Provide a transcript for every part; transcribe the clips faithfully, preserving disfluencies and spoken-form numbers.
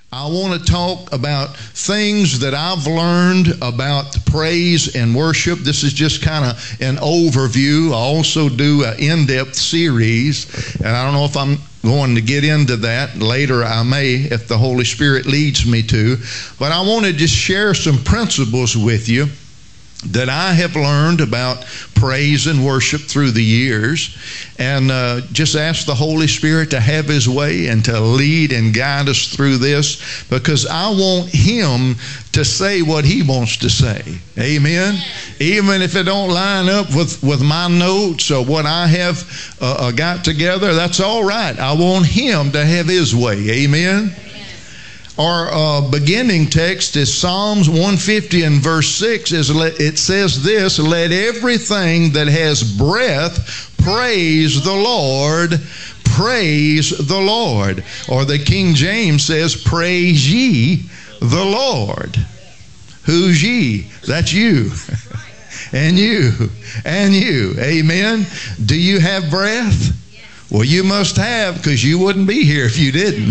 I want to talk about things that I've learned about praise and worship. This is just kind of an overview. I also do an in-depth series, and I don't know if I'm going to get into that. Later I may, if the Holy Spirit leads me to. But I want to just share some principles with you that I have learned about praise and worship through the years, and uh, just ask the Holy Spirit to have His way and to lead and guide us through this, because I want Him to say what He wants to say. Amen? Even if it don't line up with, with my notes or what I have uh, got together, that's all right. I want Him to have His way. Amen? Our uh, beginning text is Psalms one fifty and verse six. Is it says this, "Let everything that has breath praise the Lord, praise the Lord." Or the King James says, "Praise ye the Lord." Who's ye? That's you. And you. And you. Amen. Do you have breath? Well, you must have, because you wouldn't be here if you didn't.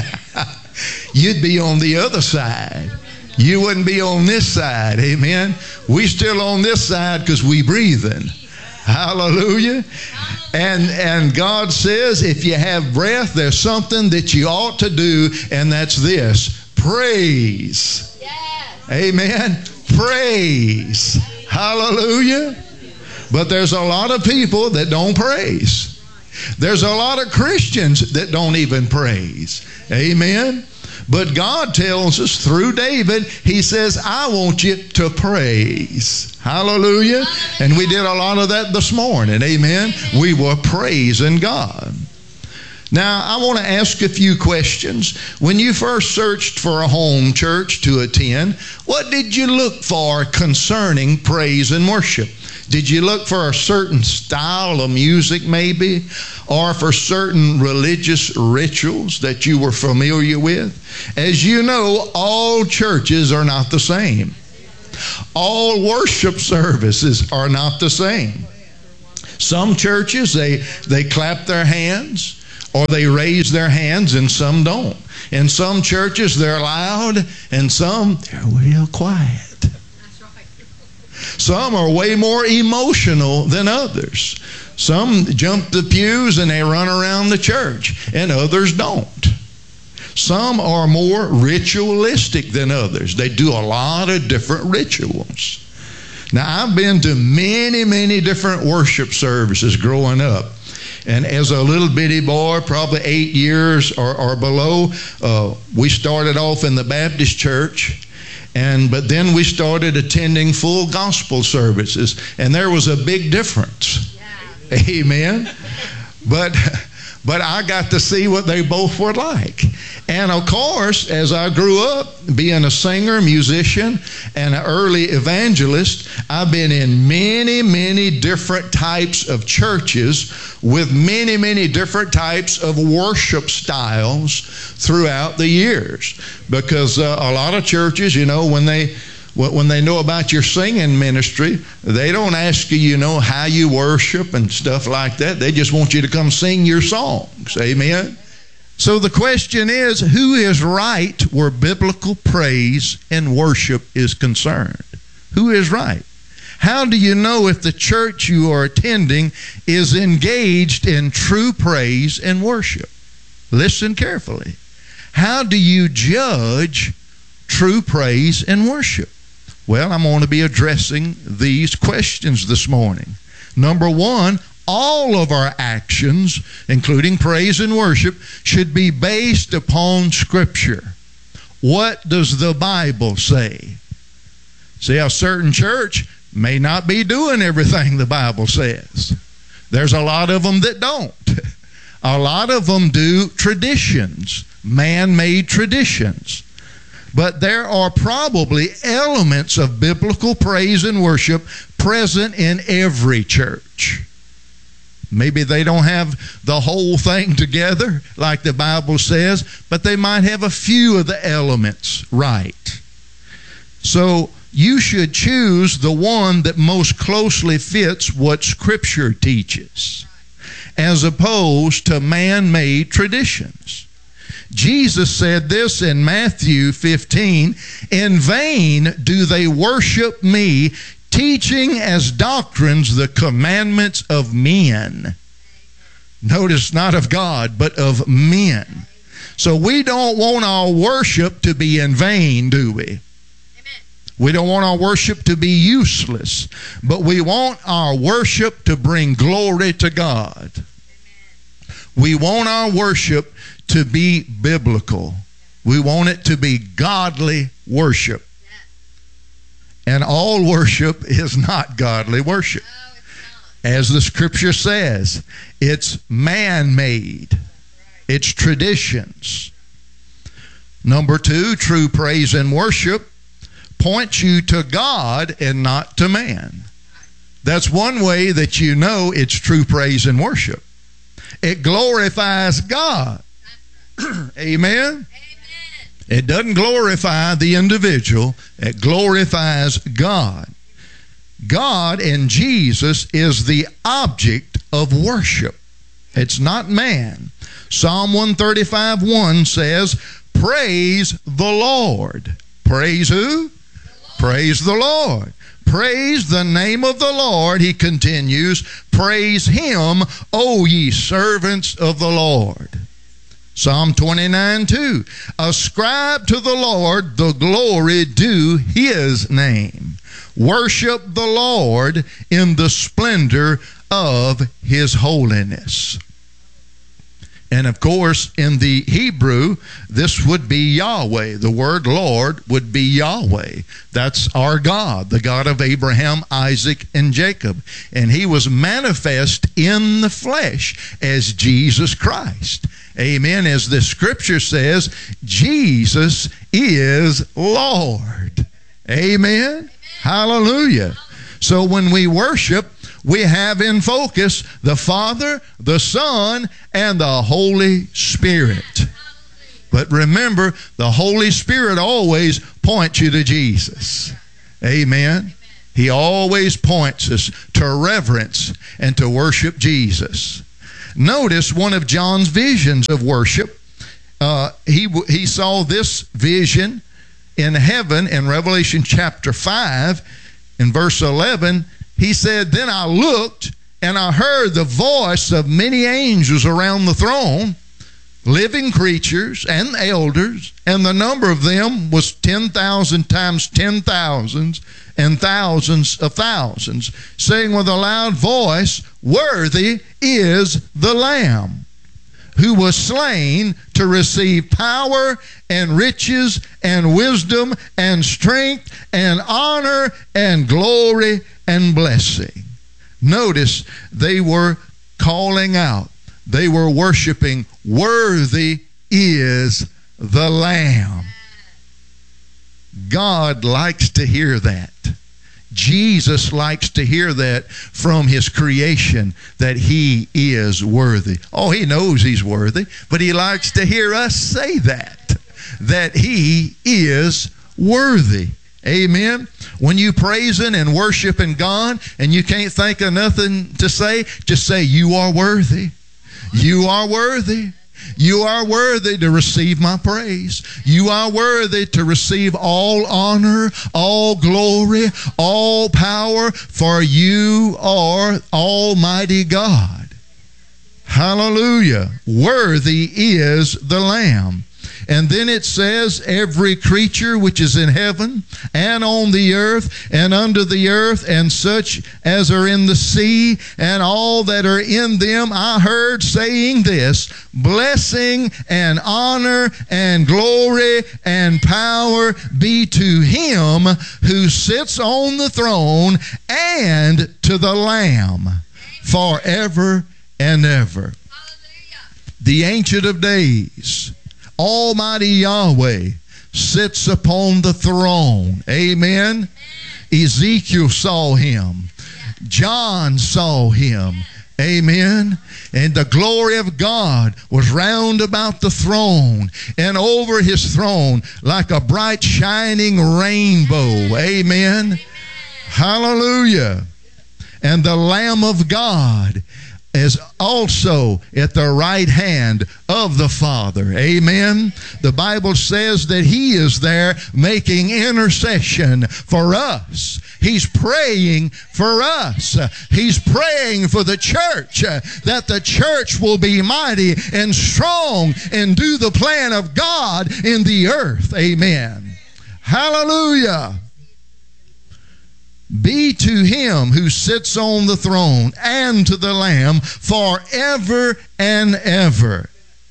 You'd be on the other side. You wouldn't be on this side. Amen. We still on this side because we breathing. Hallelujah. And and God says, if you have breath, there's something that you ought to do, and that's this: praise. Yes. Amen. Praise. Hallelujah. But there's a lot of people that don't praise. There's a lot of Christians that don't even praise. Amen. But God tells us through David, He says, I want you to praise. Hallelujah. And we did a lot of that this morning. Amen. We were praising God. Now, I want to ask a few questions. When you first searched for a home church to attend, what did you look for concerning praise and worship? Did you look for a certain style of music maybe, or for certain religious rituals that you were familiar with? As you know, all churches are not the same. All worship services are not the same. Some churches, they, they clap their hands or they raise their hands, and some don't. In some churches, they're loud, and some, they're real quiet. Some are way more emotional than others. Some jump the pews and they run around the church, and others don't. Some are more ritualistic than others. They do a lot of different rituals. Now, I've been to many, many different worship services growing up. And as a little bitty boy, probably eight years or, or below, uh, we started off in the Baptist church. And but then we started attending full gospel services, and there was a big difference. Yeah. Amen. But but I got to see what they both were like. And of course, as I grew up, being a singer, musician, and an early evangelist, I've been in many, many different types of churches with many, many different types of worship styles throughout the years. Because uh, a lot of churches, you know, when they when they know about your singing ministry, they don't ask you, you know, how you worship and stuff like that. They just want you to come sing your songs. Amen. So the question is, who is right where biblical praise and worship is concerned? Who is right? How do you know if the church you are attending is engaged in true praise and worship? Listen carefully. How do you judge true praise and worship? Well, I'm going to be addressing these questions this morning. Number one, all of our actions, including praise and worship, should be based upon Scripture. What does the Bible say? See, a certain church may not be doing everything the Bible says. There's a lot of them that don't. A lot of them do traditions, man-made traditions. But there are probably elements of biblical praise and worship present in every church. Maybe they don't have the whole thing together like the Bible says, but they might have a few of the elements right. So you should choose the one that most closely fits what Scripture teaches, as opposed to man-made traditions. Jesus said this in Matthew fifteen, "In vain do they worship me, teaching as doctrines the commandments of men." Notice, not of God, but of men. So we don't want our worship to be in vain, do we? Amen. We don't want our worship to be useless, but we want our worship to bring glory to God. Amen. We want our worship to be biblical. We want it to be godly worship. And all worship is not godly worship. No, it's not. As the scripture says, it's man-made. It's traditions. Number two, true praise and worship points you to God and not to man. That's one way that you know it's true praise and worship. It glorifies God. Amen? Amen. It doesn't glorify the individual. It glorifies God. God and Jesus is the object of worship. It's not man. Psalm one thirty-five one says, "Praise the Lord." Praise who? The Praise the Lord. Praise the name of the Lord, he continues. Praise him, O ye servants of the Lord. Psalm twenty-nine two, "Ascribe to the Lord the glory due his name. Worship the Lord in the splendor of his holiness." And of course, in the Hebrew, this would be Yahweh. The word Lord would be Yahweh. That's our God, the God of Abraham, Isaac, and Jacob. And he was manifest in the flesh as Jesus Christ. Amen. As the scripture says, Jesus is Lord. Amen. Amen. Hallelujah. So when we worship, we have in focus the Father, the Son, and the Holy Spirit. But remember, the Holy Spirit always points you to Jesus. Amen. He always points us to reverence and to worship Jesus. Notice one of John's visions of worship. Uh, he, he saw this vision in heaven in Revelation chapter five. In verse eleven, he said, "Then I looked, and I heard the voice of many angels around the throne, living creatures and elders, and the number of them was ten thousand times ten thousands and thousands of thousands, saying with a loud voice, Worthy is the Lamb, who was slain to receive power and riches and wisdom and strength and honor and glory and blessing." Notice they were calling out. They were worshiping, "Worthy is the Lamb." God likes to hear that. Jesus likes to hear that from his creation, that he is worthy. Oh, he knows he's worthy, but he likes to hear us say that, that he is worthy. Amen. When you praising and worshiping God and you can't think of nothing to say, just say, "You are worthy. You are worthy. You are worthy to receive my praise. You are worthy to receive all honor, all glory, all power, for you are Almighty God." Hallelujah. Worthy is the Lamb. And then it says, "Every creature which is in heaven and on the earth and under the earth, and such as are in the sea, and all that are in them, I heard saying this, Blessing and honor and glory and power be to him who sits on the throne and to the Lamb forever and ever." The Ancient of Days, Almighty Yahweh, sits upon the throne. Amen. Ezekiel saw him. John saw him. Amen. And the glory of God was round about the throne and over his throne like a bright shining rainbow. Amen. Hallelujah. And the Lamb of God, is also at the right hand of the Father. Amen. The Bible says that He is there making intercession for us. He's praying for us. He's praying for the church, that the church will be mighty and strong and do the plan of God in the earth. Amen. Hallelujah. Be to Him who sits on the throne and to the Lamb forever and ever.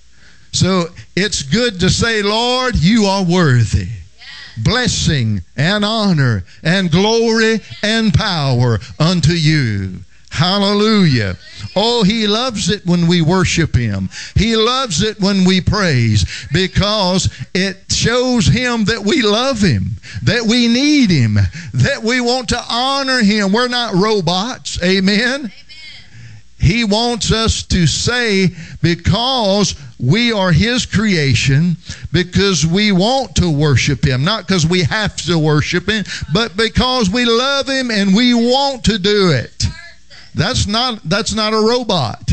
So it's good to say, Lord, you are worthy. Blessing and honor and glory and power unto you. Hallelujah. Oh, He loves it when we worship Him. He loves it when we praise, because it shows Him that we love Him, that we need Him, that we want to honor Him. We're not robots. Amen. Amen. He wants us to say, because we are His creation, because we want to worship Him, not because we have to worship Him, but because we love Him and we want to do it. That's not, that's not a robot.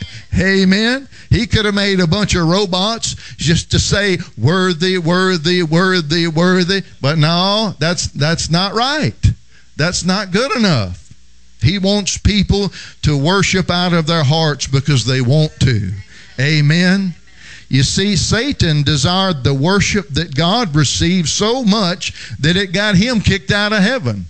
Amen. He could have made a bunch of robots just to say worthy, worthy, worthy, worthy. But no, that's, that's not right. That's not good enough. He wants people to worship out of their hearts because they want to. Amen. You see, Satan desired the worship that God received so much that it got him kicked out of heaven.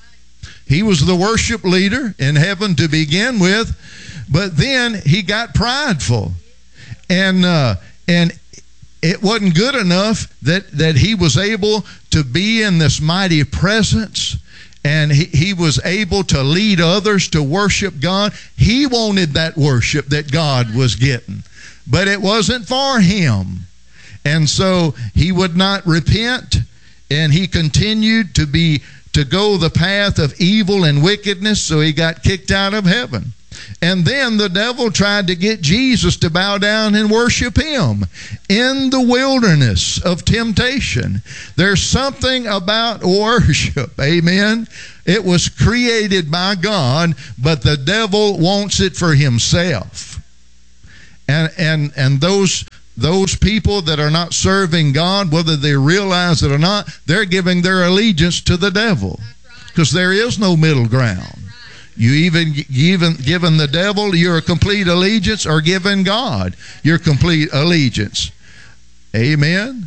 He was the worship leader in heaven to begin with, but then he got prideful. And uh, and it wasn't good enough that, that he was able to be in this mighty presence, and he, he was able to lead others to worship God. He wanted that worship that God was getting, but it wasn't for him. And so he would not repent, and he continued to be to go the path of evil and wickedness, so he got kicked out of heaven. And then the devil tried to get Jesus to bow down and worship him in the wilderness of temptation. There's something about worship, amen? It was created by God, but the devil wants it for himself. And and and those Those people that are not serving God, whether they realize it or not, they're giving their allegiance to the devil, because there is no middle ground. You even even given the devil your complete allegiance, or given God your complete allegiance. Amen.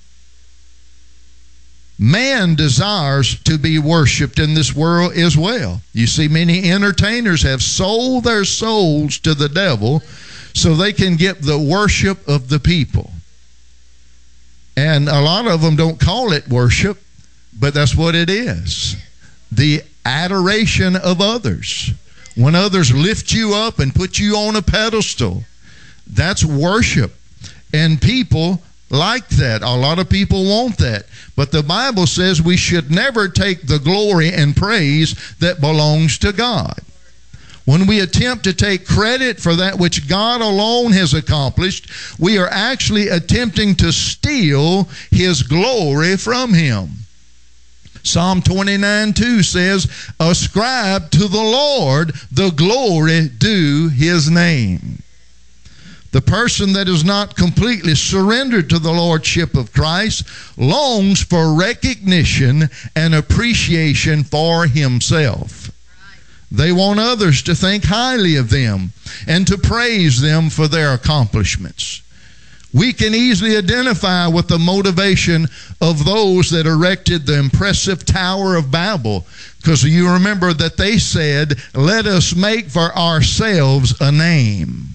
Man desires to be worshiped in this world as well. You see, many entertainers have sold their souls to the devil so they can get the worship of the people. And a lot of them don't call it worship, but that's what it is. The adoration of others. When others lift you up and put you on a pedestal, that's worship. And people like that. A lot of people want that. But the Bible says we should never take the glory and praise that belongs to God. When we attempt to take credit for that which God alone has accomplished, we are actually attempting to steal His glory from Him. Psalm twenty-nine two says, ascribe to the Lord the glory due His name. The person that is not completely surrendered to the Lordship of Christ longs for recognition and appreciation for himself. They want others to think highly of them and to praise them for their accomplishments. We can easily identify with the motivation of those that erected the impressive Tower of Babel, because you remember that they said, let us make for ourselves a name.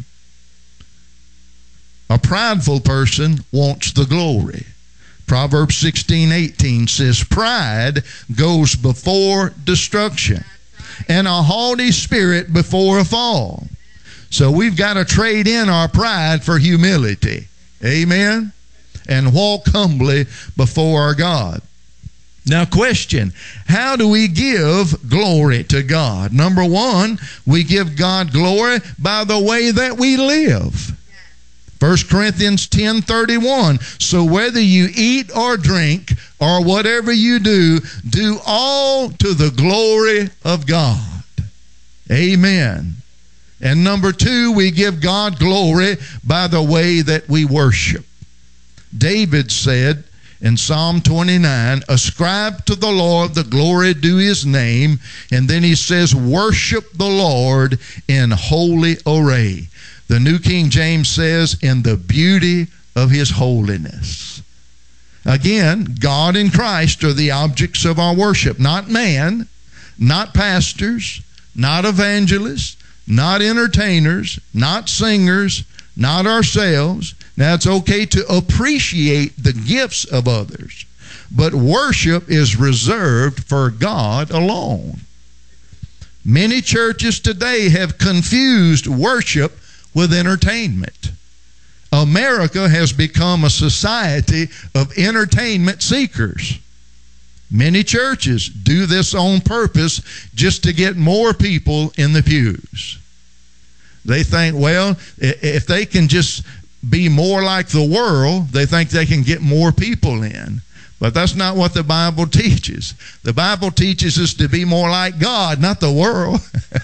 A prideful person wants the glory. Proverbs sixteen eighteen says, pride goes before destruction, and a haughty spirit before a fall. So we've got to trade in our pride for humility. Amen? And walk humbly before our God. Now, question, how do we give glory to God? Number one, we give God glory by the way that we live. First Corinthians ten thirty-one, so whether you eat or drink or whatever you do, do all to the glory of God. Amen. And number two, we give God glory by the way that we worship. David said in Psalm twenty-nine, ascribe to the Lord the glory due his name. And then he says, worship the Lord in holy array. The New King James says, in the beauty of his holiness. Again, God and Christ are the objects of our worship, not man, not pastors, not evangelists, not entertainers, not singers, not ourselves. Now, it's okay to appreciate the gifts of others, but worship is reserved for God alone. Many churches today have confused worship with entertainment. America has become a society of entertainment seekers. Many churches do this on purpose just to get more people in the pews. They think, well, if they can just be more like the world, they think they can get more people in. But that's not what the Bible teaches. The Bible teaches us to be more like God, not the world.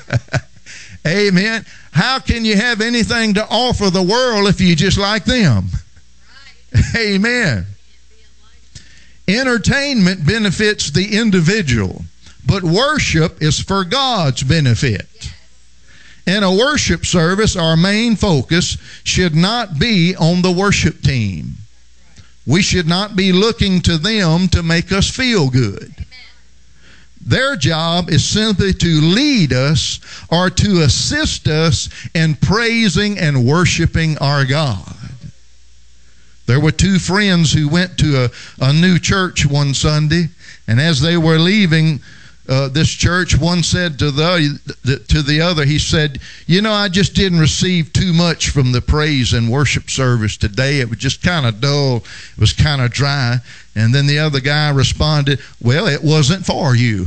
Amen. How can you have anything to offer the world if you just like them? Right. Amen. Entertainment benefits the individual, but worship is for God's benefit. In a worship service, our main focus should not be on the worship team. We should not be looking to them to make us feel good. Their job is simply to lead us or to assist us in praising and worshiping our God. There were two friends who went to a, a new church one Sunday, and as they were leaving uh, this church, one said to the, to the other, he said, you know, I just didn't receive too much from the praise and worship service today. It was just kind of dull. It was kind of dry. And then the other guy responded, well, it wasn't for you.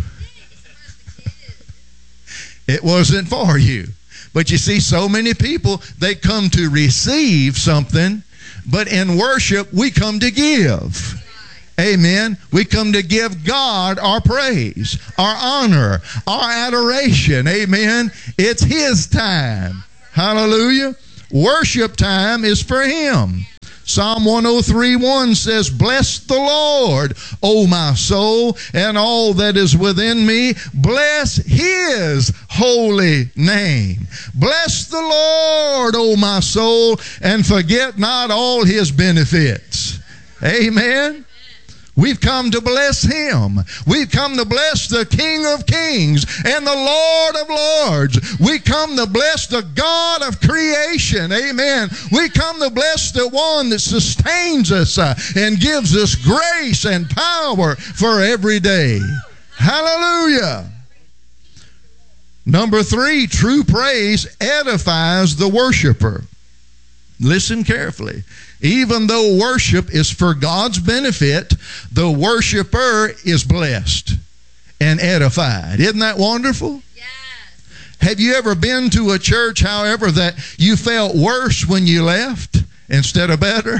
It wasn't for you. But you see, so many people, they come to receive something, but in worship, we come to give. Amen. We come to give God our praise, our honor, our adoration. Amen. It's his time. Hallelujah. Worship time is for him. Psalm one oh three one says, bless the Lord, O my soul, and all that is within me. Bless his holy name. Bless the Lord, O my soul, and forget not all his benefits. Amen. We've come to bless him. We've come to bless the King of Kings and the Lord of Lords. We come to bless the God of creation. Amen. We come to bless the one that sustains us uh, and gives us grace and power for every day. Hallelujah. Number three, true praise edifies the worshiper. Listen carefully. Even though worship is for God's benefit, the worshiper is blessed and edified. Isn't that wonderful? Yes. Have you ever been to a church, however, that you felt worse when you left instead of better?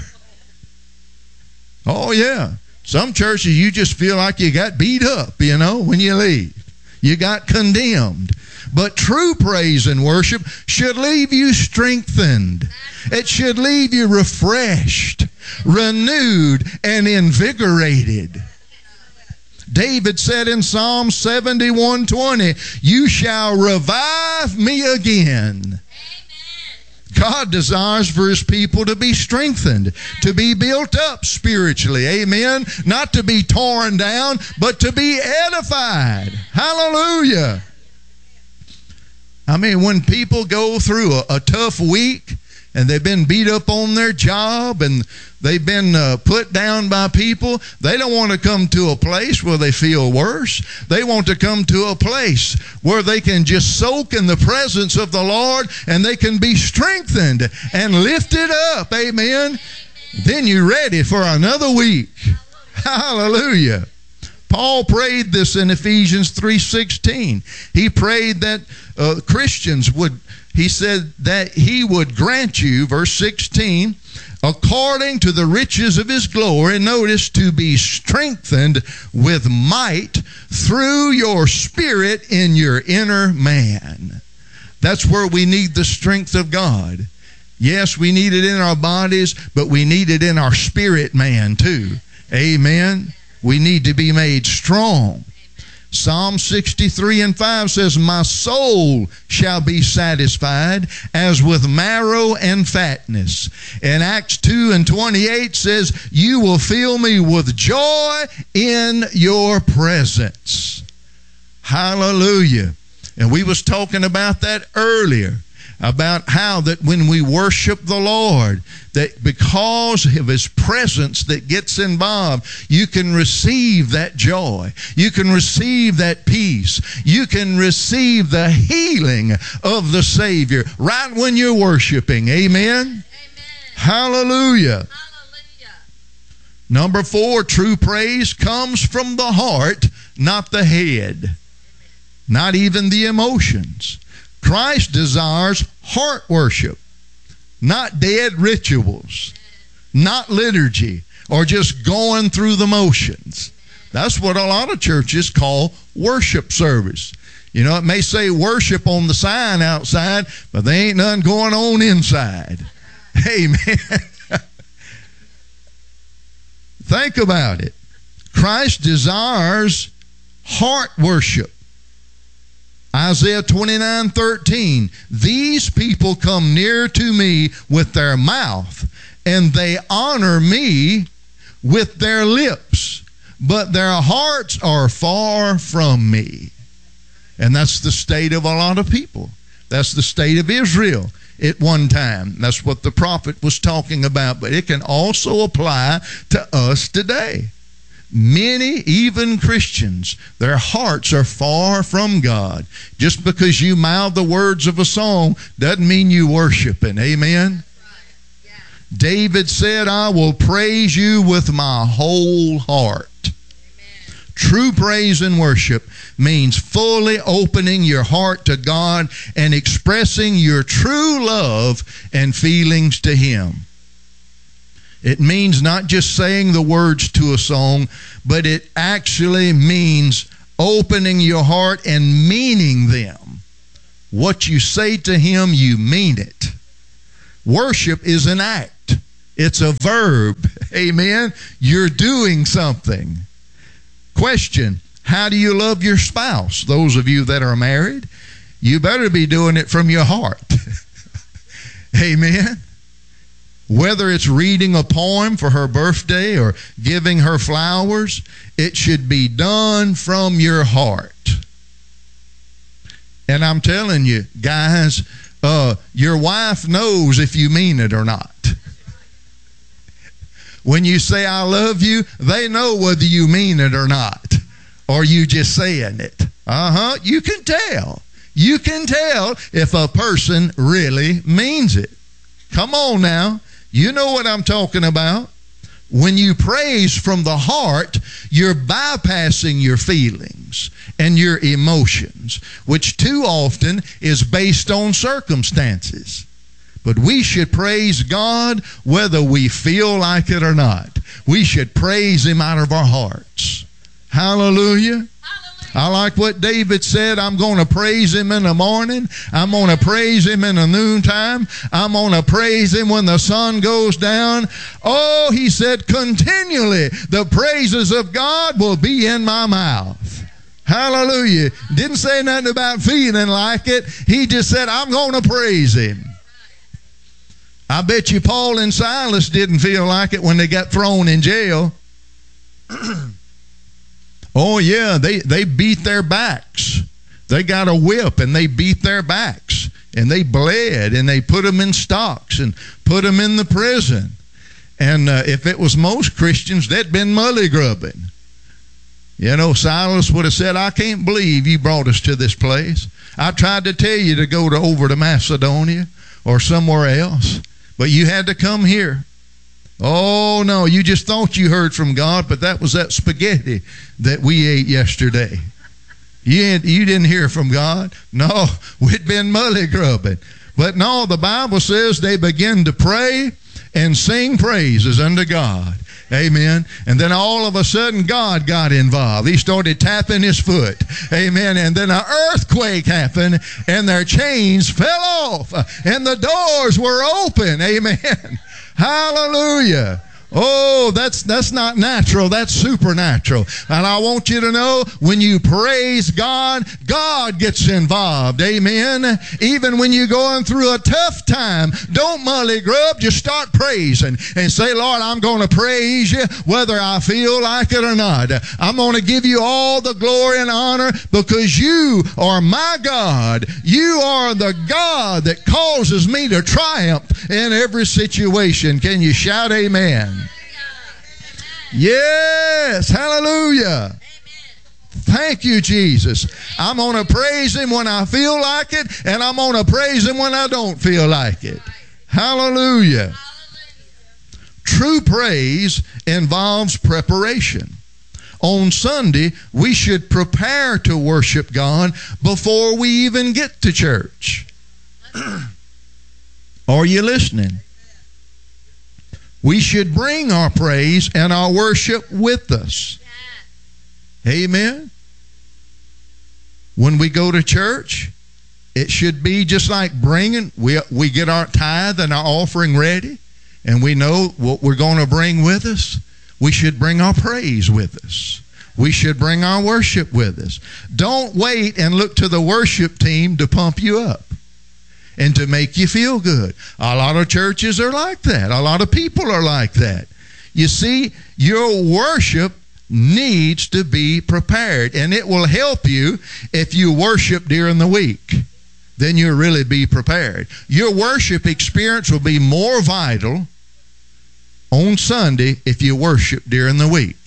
Oh, yeah. Some churches you just feel like you got beat up, you know, when you leave. You got condemned. But true praise and worship should leave you strengthened. It should leave you refreshed, renewed, and invigorated. David said in Psalm seventy-one twenty, you shall revive me again. God desires for his people to be strengthened, to be built up spiritually. Amen. Not to be torn down, but to be edified. Hallelujah. I mean, when people go through a, a tough week and they've been beat up on their job and they've been uh, put down by people, they don't want to come to a place where they feel worse. They want to come to a place where they can just soak in the presence of the Lord and they can be strengthened and lifted up. Amen. Then you're ready for another week. Hallelujah. Paul prayed this in Ephesians three sixteen. He prayed that uh, Christians would, he said that he would grant you, verse sixteen, according to the riches of his glory, notice, to be strengthened with might through your spirit in your inner man. That's where we need the strength of God. Yes, we need it in our bodies, but we need it in our spirit man too. Amen. We need to be made strong. Psalm sixty-three and five says, my soul shall be satisfied as with marrow and fatness. And Acts two and twenty-eight says, you will fill me with joy in your presence. Hallelujah. And we was talking about that earlier, about how that when we worship the Lord, that because of His presence that gets involved, you can receive that joy. You can receive that peace. You can receive the healing of the Savior right when you're worshiping. Amen? Amen. Hallelujah. Hallelujah. Number four, true praise comes from the heart, not the head. Not even the emotions. Christ desires heart worship, not dead rituals, not liturgy, or just going through the motions. That's what a lot of churches call worship service. You know, it may say worship on the sign outside, but there ain't nothing going on inside. Amen. Think about it. Christ desires heart worship. Isaiah twenty-nine thirteen, these people come near to me with their mouth, and they honor me with their lips, but their hearts are far from me. And that's the state of a lot of people. That's the state of Israel at one time. That's what the prophet was talking about, but it can also apply to us today. Many, even Christians, their hearts are far from God. Just because you mouth the words of a song doesn't mean you worshiping. Amen? Right. Yeah. David said, I will praise you with my whole heart. Amen. True praise and worship means fully opening your heart to God and expressing your true love and feelings to Him. It means not just saying the words to a song, but it actually means opening your heart and meaning them. What you say to Him, you mean it. Worship is an act. It's a verb. Amen? You're doing something. Question, how do you love your spouse? Those of you that are married, you better be doing it from your heart. Amen? Whether it's reading a poem for her birthday or giving her flowers, it should be done from your heart. And I'm telling you, guys, uh, your wife knows if you mean it or not. When you say, I love you, they know whether you mean it or not, or you just saying it. Uh-huh, you can tell. You can tell if a person really means it. Come on now. You know what I'm talking about. When you praise from the heart, you're bypassing your feelings and your emotions, which too often is based on circumstances. But we should praise God whether we feel like it or not. We should praise Him out of our hearts. Hallelujah. I like what David said. I'm going to praise Him in the morning. I'm going to praise Him in the noontime. I'm going to praise Him when the sun goes down. Oh, he said, continually the praises of God will be in my mouth. Hallelujah. Didn't say nothing about feeling like it. He just said, I'm going to praise Him. I bet you Paul and Silas didn't feel like it when they got thrown in jail. Oh, yeah, they, they beat their backs. They got a whip and they beat their backs. And they bled and they put them in stocks and put them in the prison. And uh, if it was most Christians, they'd been mully grubbing. You know, Silas would have said, I can't believe you brought us to this place. I tried to tell you to go to, over to Macedonia or somewhere else, but you had to come here. Oh, no, you just thought you heard from God, but that was that spaghetti that we ate yesterday. You, ain't, you didn't hear from God. No, we'd been mully grubbing. But no, the Bible says they began to pray and sing praises unto God. Amen. And then all of a sudden, God got involved. He started tapping his foot. Amen. And then an earthquake happened, and their chains fell off, and the doors were open. Amen. Hallelujah. Oh, that's that's not natural. That's supernatural. And I want you to know, when you praise God, God gets involved. Amen. Even when you're going through a tough time, don't mully grub. Just start praising and say, Lord, I'm going to praise you whether I feel like it or not. I'm going to give you all the glory and honor because you are my God. You are the God that causes me to triumph in every situation. Can you shout amen? Yes, hallelujah. Amen. Thank you, Jesus. I'm going to praise him when I feel like it, and I'm going to praise him when I don't feel like it. Hallelujah. Hallelujah. True praise involves preparation. On Sunday, we should prepare to worship God before we even get to church. Are you listening? We should bring our praise and our worship with us. Amen. When we go to church, it should be just like bringing, we, we get our tithe and our offering ready, and we know what we're going to bring with us. We should bring our praise with us. We should bring our worship with us. Don't wait and look to the worship team to pump you up and to make you feel good. A lot of churches are like that. A lot of people are like that. You see, your worship needs to be prepared, and it will help you if you worship during the week. Then you'll really be prepared. Your worship experience will be more vital on Sunday if you worship during the week.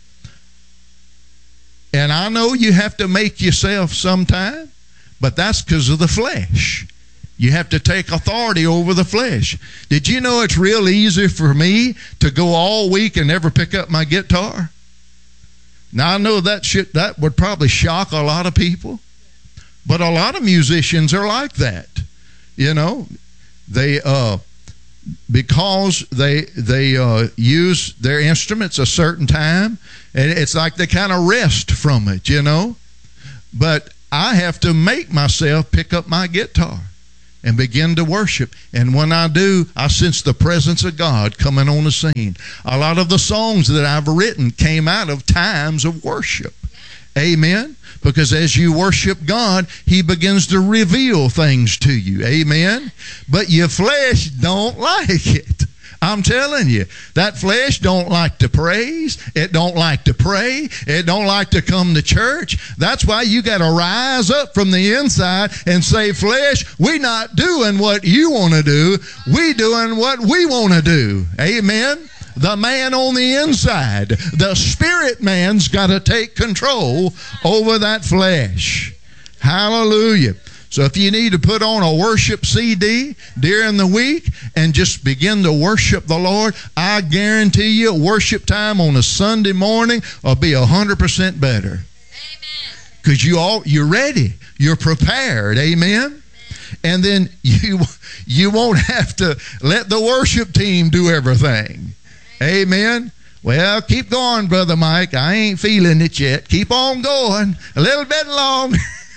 And I know you have to make yourself sometime, but that's because of the flesh. You have to take authority over the flesh. Did you know it's real easy for me to go all week and never pick up my guitar? Now, I know that should, that would probably shock a lot of people, but a lot of musicians are like that. You know, they uh, because they they uh, use their instruments a certain time, and it's like they kind of rest from it, you know. But I have to make myself pick up my guitar and begin to worship. And when I do, I sense the presence of God coming on the scene. A lot of the songs that I've written came out of times of worship. Amen. Because as you worship God, he begins to reveal things to you. Amen. But your flesh don't like it. I'm telling you, that flesh don't like to praise. It don't like to pray. It don't like to come to church. That's why you got to rise up from the inside and say, flesh, we not doing what you want to do. We doing what we want to do. Amen. The man on the inside, the spirit man's got to take control over that flesh. Hallelujah. So if you need to put on a worship C D during the week and just begin to worship the Lord, I guarantee you worship time on a Sunday morning will be one hundred percent better. Because you all, you're ready. You're prepared. Amen. Amen. And then you, you won't have to let the worship team do everything. Amen. Well, keep going, Brother Mike. I ain't feeling it yet. Keep on going. A little bit longer.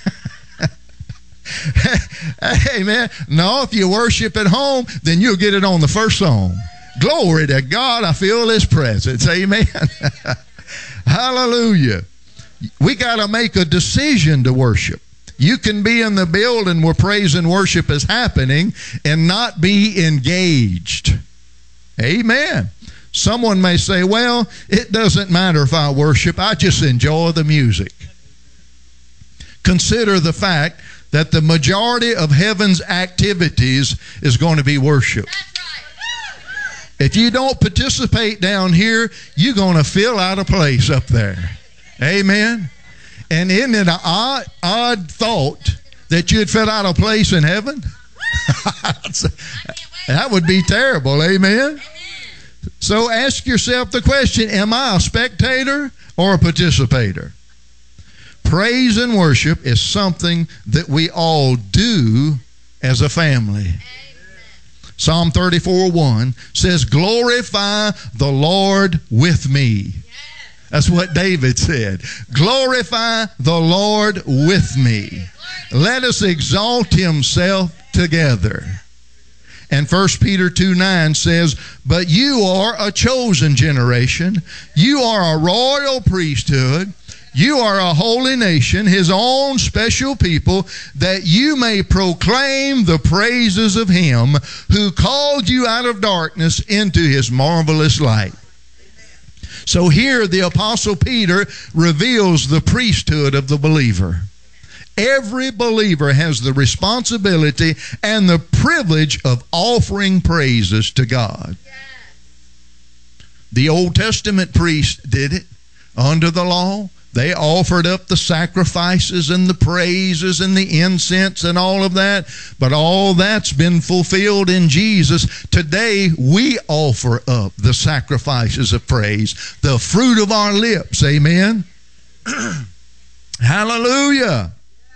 Amen. No, if you worship at home, then you'll get it on the first song. Glory to God, I feel his presence. Amen. Hallelujah. We got to make a decision to worship. You can be in the building where praise and worship is happening and not be engaged. Amen. Someone may say, well, it doesn't matter if I worship. I just enjoy the music. Consider the fact that the majority of heaven's activities is going to be worship. If you don't participate down here, you're going to feel out of place up there. Amen. And isn't it an odd, odd thought that you'd feel out of place in heaven? That would be terrible. Amen. So ask yourself the question, am I a spectator or a participator? Praise and worship is something that we all do as a family. Amen. Psalm thirty-four one says, glorify the Lord with me. That's what David said. Glorify the Lord with me. Let us exalt himself together. And First Peter two nine says, but you are a chosen generation. You are a royal priesthood. You are a holy nation, his own special people, that you may proclaim the praises of him who called you out of darkness into his marvelous light. So here the Apostle Peter reveals the priesthood of the believer. Every believer has the responsibility and the privilege of offering praises to God. The Old Testament priests did it under the law. They offered up the sacrifices and the praises and the incense and all of that. But all that's been fulfilled in Jesus. Today, we offer up the sacrifices of praise, the fruit of our lips. Amen? Hallelujah.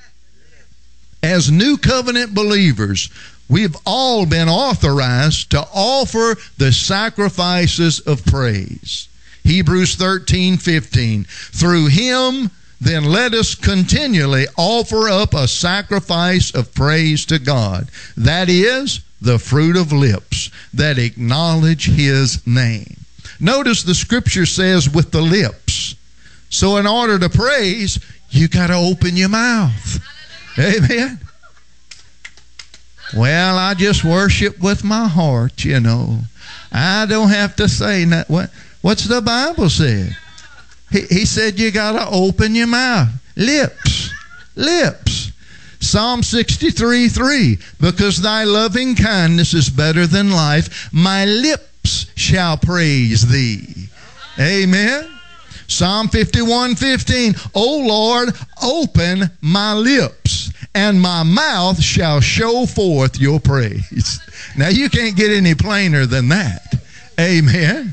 As new covenant believers, we've all been authorized to offer the sacrifices of praise. Hebrews thirteen fifteen. Through him, then let us continually offer up a sacrifice of praise to God. That is the fruit of lips that acknowledge his name. Notice the scripture says with the lips. So in order to praise, you got to open your mouth. Amen. Well, I just worship with my heart, you know. I don't have to say nothing. What? What's the Bible said? He, he said you got to open your mouth. Lips. Lips. Psalm sixty-three three. Because thy loving kindness is better than life, my lips shall praise thee. Amen. Psalm fifty-one fifteen. O Lord, open my lips, and my mouth shall show forth your praise. Now you can't get any plainer than that. Amen.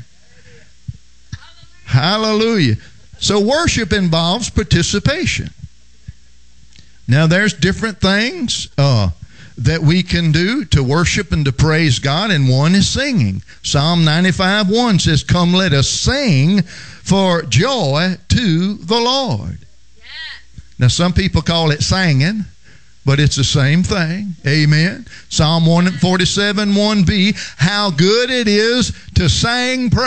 Hallelujah. So worship involves participation. Now there's different things uh, that we can do to worship and to praise God, and one is singing. Psalm ninety-five one says, come let us sing for joy to the Lord. Yeah. Now some people call it singing, but it's the same thing. Amen. Psalm one forty-seven one b, how good it is to sing praise